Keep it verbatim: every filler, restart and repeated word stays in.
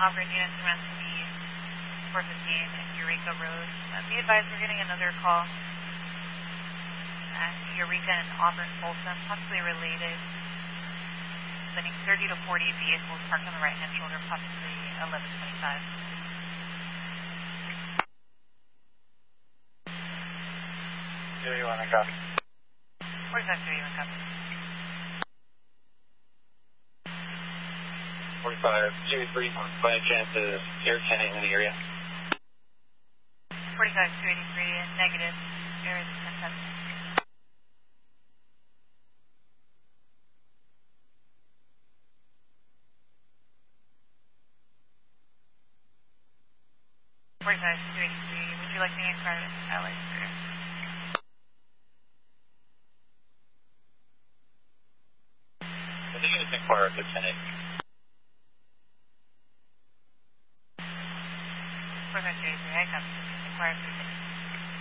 operating unit to speed four fifteen Eureka Road. Uh, be advised we're getting another call at Eureka and Auburn Folsom, possibly related. Sending thirty to forty vehicles parked on the right-hand shoulder, possibly eleven twenty-five. zero one, I copy. forty-five zero one, copy. forty-five zero three, by chance is Air ten eight in the area? forty-five two eighty-three, negative. Air is ten seven. forty-five two eighty-three, would you like me to inquire with Allies or? I think you just inquire with ten eight. forty-five two eighty-three, I come. Inquire with